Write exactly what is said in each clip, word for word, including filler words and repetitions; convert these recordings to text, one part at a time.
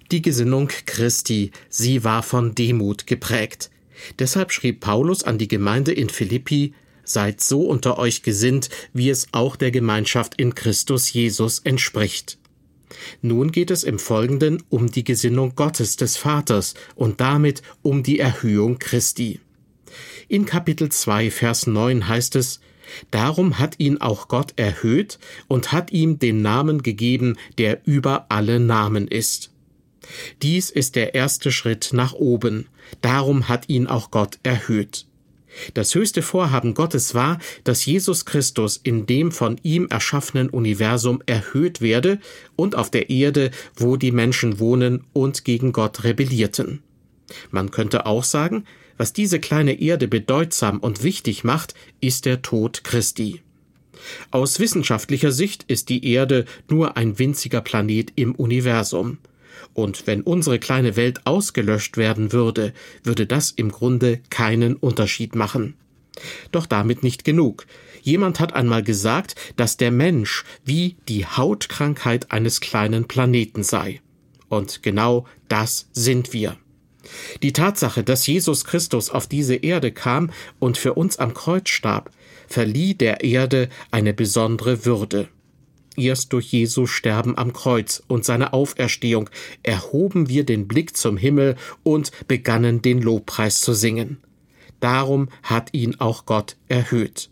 Die Gesinnung Christi, sie war von Demut geprägt. Deshalb schrieb Paulus an die Gemeinde in Philippi: Seid so unter euch gesinnt, wie es auch der Gemeinschaft in Christus Jesus entspricht. Nun geht es im Folgenden um die Gesinnung Gottes des Vaters und damit um die Erhöhung Christi. In Kapitel zwei, Vers neun heißt es: Darum hat ihn auch Gott erhöht und hat ihm den Namen gegeben, der über alle Namen ist. Dies ist der erste Schritt nach oben. Darum hat ihn auch Gott erhöht. Das höchste Vorhaben Gottes war, dass Jesus Christus in dem von ihm erschaffenen Universum erhöht werde und auf der Erde, wo die Menschen wohnen und gegen Gott rebellierten. Man könnte auch sagen, was diese kleine Erde bedeutsam und wichtig macht, ist der Tod Christi. Aus wissenschaftlicher Sicht ist die Erde nur ein winziger Planet im Universum. Und wenn unsere kleine Welt ausgelöscht werden würde, würde das im Grunde keinen Unterschied machen. Doch damit nicht genug. Jemand hat einmal gesagt, dass der Mensch wie die Hautkrankheit eines kleinen Planeten sei. Und genau das sind wir. Die Tatsache, dass Jesus Christus auf diese Erde kam und für uns am Kreuz starb, verlieh der Erde eine besondere Würde. Erst durch Jesu Sterben am Kreuz und seine Auferstehung erhoben wir den Blick zum Himmel und begannen den Lobpreis zu singen. Darum hat ihn auch Gott erhöht.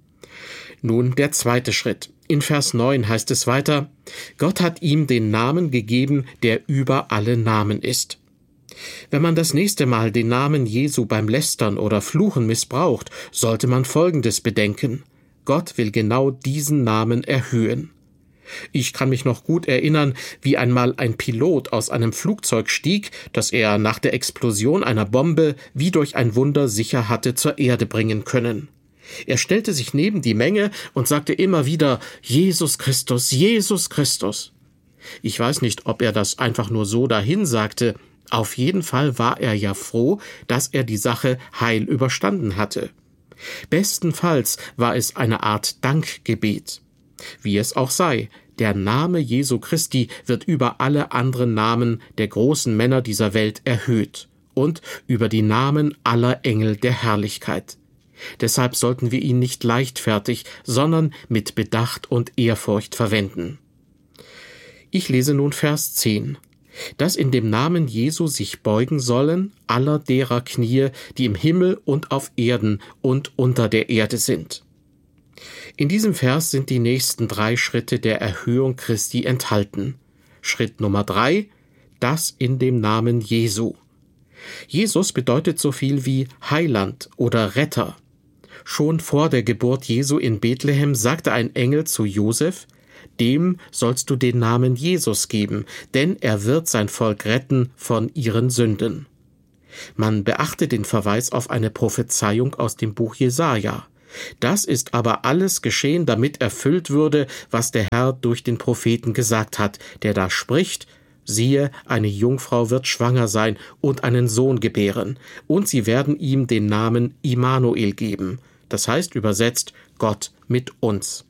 Nun der zweite Schritt. In Vers neun heißt es weiter: Gott hat ihm den Namen gegeben, der über alle Namen ist. Wenn man das nächste Mal den Namen Jesu beim Lästern oder Fluchen missbraucht, sollte man Folgendes bedenken: Gott will genau diesen Namen erhöhen. Ich kann mich noch gut erinnern, wie einmal ein Pilot aus einem Flugzeug stieg, das er nach der Explosion einer Bombe wie durch ein Wunder sicher hatte zur Erde bringen können. Er stellte sich neben die Menge und sagte immer wieder: Jesus Christus, Jesus Christus. Ich weiß nicht, ob er das einfach nur so dahin sagte. Auf jeden Fall war er ja froh, dass er die Sache heil überstanden hatte. Bestenfalls war es eine Art Dankgebet. Wie es auch sei, der Name Jesu Christi wird über alle anderen Namen der großen Männer dieser Welt erhöht und über die Namen aller Engel der Herrlichkeit. Deshalb sollten wir ihn nicht leichtfertig, sondern mit Bedacht und Ehrfurcht verwenden. Ich lese nun Vers zehn. Dass in dem Namen Jesu sich beugen sollen aller derer Knie, die im Himmel und auf Erden und unter der Erde sind. In diesem Vers sind die nächsten drei Schritte der Erhöhung Christi enthalten. Schritt Nummer drei: Das in dem Namen Jesu. Jesus bedeutet so viel wie Heiland oder Retter. Schon vor der Geburt Jesu in Bethlehem sagte ein Engel zu Josef: Dem sollst du den Namen Jesus geben, denn er wird sein Volk retten von ihren Sünden. Man beachte den Verweis auf eine Prophezeiung aus dem Buch Jesaja. Das ist aber alles geschehen, damit erfüllt würde, was der Herr durch den Propheten gesagt hat, der da spricht: Siehe, eine Jungfrau wird schwanger sein und einen Sohn gebären, und sie werden ihm den Namen Immanuel geben. Das heißt übersetzt: Gott mit uns.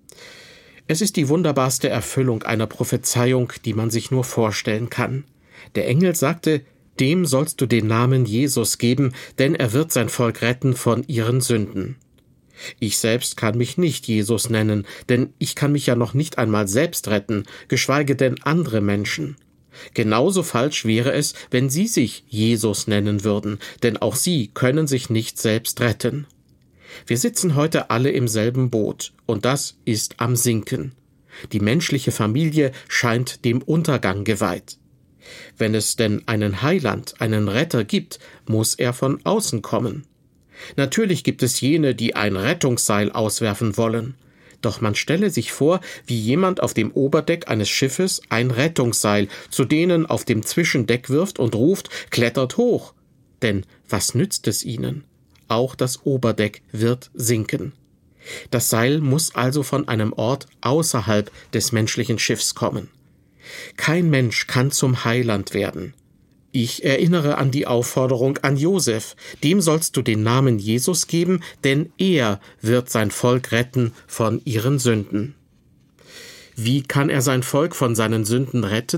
Es ist die wunderbarste Erfüllung einer Prophezeiung, die man sich nur vorstellen kann. Der Engel sagte: Dem sollst du den Namen Jesus geben, denn er wird sein Volk retten von ihren Sünden. Ich selbst kann mich nicht Jesus nennen, denn ich kann mich ja noch nicht einmal selbst retten, geschweige denn andere Menschen. Genauso falsch wäre es, wenn Sie sich Jesus nennen würden, denn auch Sie können sich nicht selbst retten. Wir sitzen heute alle im selben Boot, und das ist am Sinken. Die menschliche Familie scheint dem Untergang geweiht. Wenn es denn einen Heiland, einen Retter gibt, muss er von außen kommen. Natürlich gibt es jene, die ein Rettungsseil auswerfen wollen. Doch man stelle sich vor, wie jemand auf dem Oberdeck eines Schiffes ein Rettungsseil zu denen auf dem Zwischendeck wirft und ruft: Klettert hoch! Denn was nützt es ihnen? Auch das Oberdeck wird sinken. Das Seil muss also von einem Ort außerhalb des menschlichen Schiffs kommen. Kein Mensch kann zum Heiland werden. Ich erinnere an die Aufforderung an Josef: Dem sollst du den Namen Jesus geben, denn er wird sein Volk retten von ihren Sünden. Wie kann er sein Volk von seinen Sünden retten?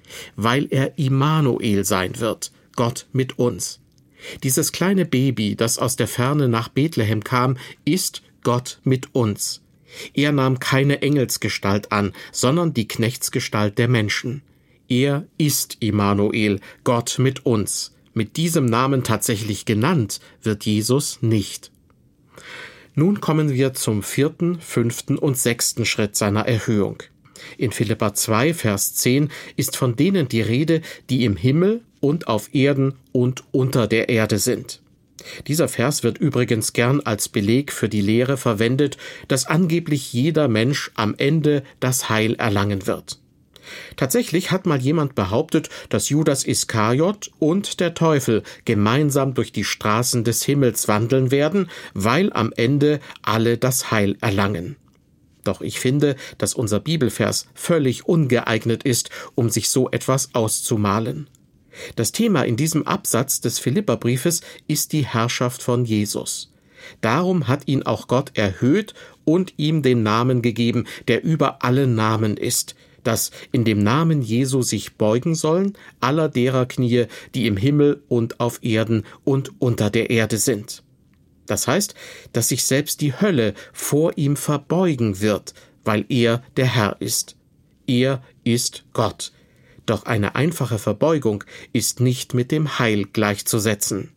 weil er Immanuel sein wird, Gott mit uns. Dieses kleine Baby, das aus der Ferne nach Bethlehem kam, ist Gott mit uns. Er nahm keine Engelsgestalt an, sondern die Knechtsgestalt der Menschen. Er ist Immanuel, Gott mit uns. Mit diesem Namen tatsächlich genannt wird Jesus nicht. Nun kommen wir zum vierten, fünften und sechsten Schritt seiner Erhöhung. In Philipper zwei, Vers zehn ist von denen die Rede, die im Himmel und auf Erden und unter der Erde sind. Dieser Vers wird übrigens gern als Beleg für die Lehre verwendet, dass angeblich jeder Mensch am Ende das Heil erlangen wird. Tatsächlich hat mal jemand behauptet, dass Judas Iskariot und der Teufel gemeinsam durch die Straßen des Himmels wandeln werden, weil am Ende alle das Heil erlangen. Doch ich finde, dass unser Bibelvers völlig ungeeignet ist, um sich so etwas auszumalen. Das Thema in diesem Absatz des Philipperbriefes ist die Herrschaft von Jesus. Darum hat ihn auch Gott erhöht und ihm den Namen gegeben, der über alle Namen ist, dass in dem Namen Jesu sich beugen sollen aller derer Knie, die im Himmel und auf Erden und unter der Erde sind. Das heißt, dass sich selbst die Hölle vor ihm verbeugen wird, weil er der Herr ist. Er ist Gott. Doch eine einfache Verbeugung ist nicht mit dem Heil gleichzusetzen.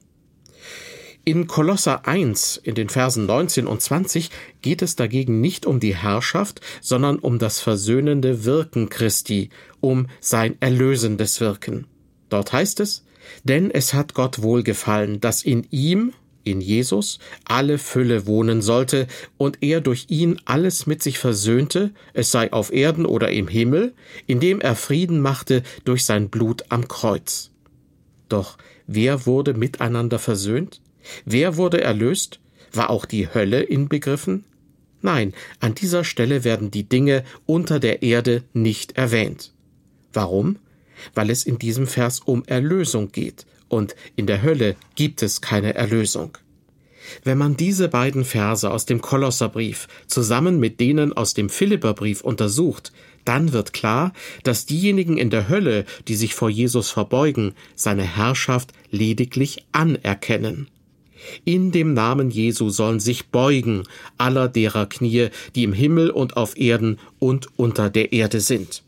In Kolosser eins, in den Versen neunzehn und zwanzig, geht es dagegen nicht um die Herrschaft, sondern um das versöhnende Wirken Christi, um sein erlösendes Wirken. Dort heißt es: Denn es hat Gott wohlgefallen, dass in ihm, in Jesus, alle Fülle wohnen sollte und er durch ihn alles mit sich versöhnte, es sei auf Erden oder im Himmel, indem er Frieden machte durch sein Blut am Kreuz. Doch wer wurde miteinander versöhnt? Wer wurde erlöst? War auch die Hölle inbegriffen? Nein, an dieser Stelle werden die Dinge unter der Erde nicht erwähnt. Warum? Weil es in diesem Vers um Erlösung geht. Und in der Hölle gibt es keine Erlösung. Wenn man diese beiden Verse aus dem Kolosserbrief zusammen mit denen aus dem Philipperbrief untersucht, dann wird klar, dass diejenigen in der Hölle, die sich vor Jesus verbeugen, seine Herrschaft lediglich anerkennen. In dem Namen Jesu sollen sich beugen aller derer Knie, die im Himmel und auf Erden und unter der Erde sind.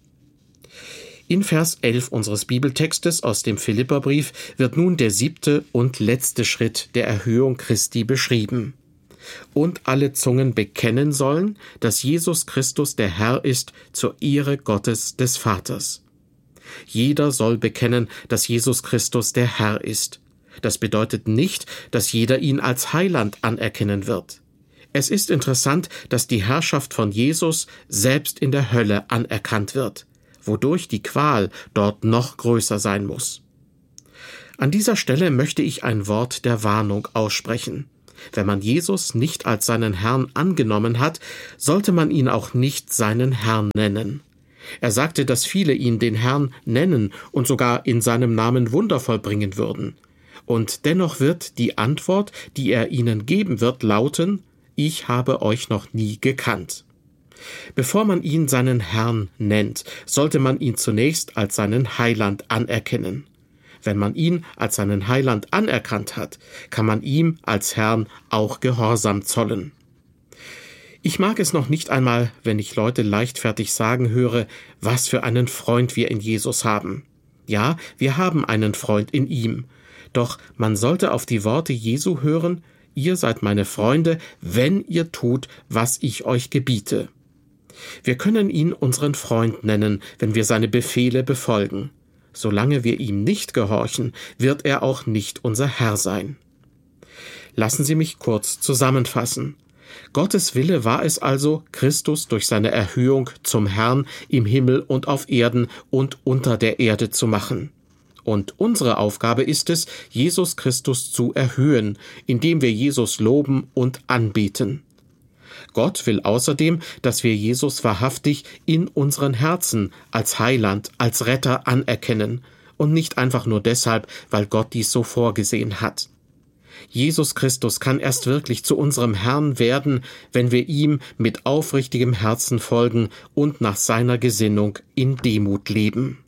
In Vers elf unseres Bibeltextes aus dem Philipperbrief wird nun der siebte und letzte Schritt der Erhöhung Christi beschrieben. Und alle Zungen bekennen sollen, dass Jesus Christus der Herr ist, zur Ehre Gottes des Vaters. Jeder soll bekennen, dass Jesus Christus der Herr ist. Das bedeutet nicht, dass jeder ihn als Heiland anerkennen wird. Es ist interessant, dass die Herrschaft von Jesus selbst in der Hölle anerkannt wird, wodurch die Qual dort noch größer sein muss. An dieser Stelle möchte ich ein Wort der Warnung aussprechen. Wenn man Jesus nicht als seinen Herrn angenommen hat, sollte man ihn auch nicht seinen Herrn nennen. Er sagte, dass viele ihn den Herrn nennen und sogar in seinem Namen Wunder vollbringen würden. Und dennoch wird die Antwort, die er ihnen geben wird, lauten: Ich habe euch noch nie gekannt. Bevor man ihn seinen Herrn nennt, sollte man ihn zunächst als seinen Heiland anerkennen. Wenn man ihn als seinen Heiland anerkannt hat, kann man ihm als Herrn auch Gehorsam zollen. Ich mag es noch nicht einmal, wenn ich Leute leichtfertig sagen höre, was für einen Freund wir in Jesus haben. Ja, wir haben einen Freund in ihm. Doch man sollte auf die Worte Jesu hören: Ihr seid meine Freunde, wenn ihr tut, was ich euch gebiete. Wir können ihn unseren Freund nennen, wenn wir seine Befehle befolgen. Solange wir ihm nicht gehorchen, wird er auch nicht unser Herr sein. Lassen Sie mich kurz zusammenfassen. Gottes Wille war es also, Christus durch seine Erhöhung zum Herrn im Himmel und auf Erden und unter der Erde zu machen. Und unsere Aufgabe ist es, Jesus Christus zu erhöhen, indem wir Jesus loben und anbeten. Gott will außerdem, dass wir Jesus wahrhaftig in unseren Herzen als Heiland, als Retter anerkennen und nicht einfach nur deshalb, weil Gott dies so vorgesehen hat. Jesus Christus kann erst wirklich zu unserem Herrn werden, wenn wir ihm mit aufrichtigem Herzen folgen und nach seiner Gesinnung in Demut leben.